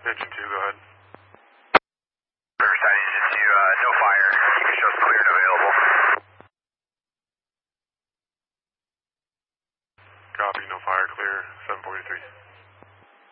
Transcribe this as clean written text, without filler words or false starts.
Engine 2, go ahead. Riverside Engine 2, no fire. You can show us clear and available. Copy, no fire, clear, 743.